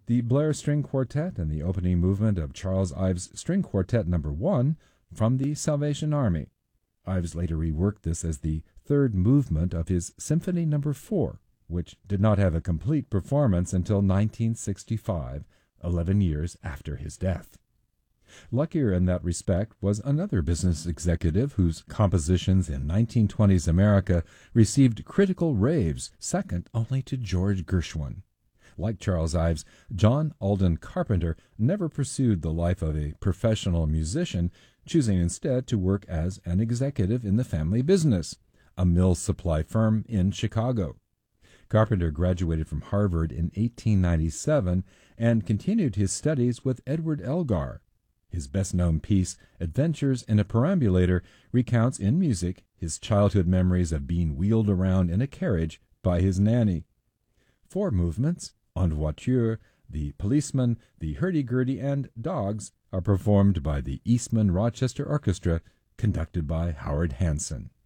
the Blair String Quartet and the opening movement of Charles Ives' String Quartet No. 1 from the Salvation Army. Ives later reworked this as the third movement of his Symphony No. 4, which did not have a complete performance until 1965, 11 years after his death. Luckier in that respect was another business executive whose compositions in 1920s America received critical raves, second only to George Gershwin. Like Charles Ives, John Alden Carpenter never pursued the life of a professional musician, choosing instead to work as an executive in the family business, a mill supply firm in Chicago. Carpenter graduated from Harvard in 1897 and continued his studies with Edward Elgar. His best-known piece, Adventures in a Perambulator, recounts in music his childhood memories of being wheeled around in a carriage by his nanny. 4 movements, En Voiture, The Policeman, The Hurdy-Gurdy, and Dogs, are performed by the Eastman Rochester Orchestra, conducted by Howard Hanson.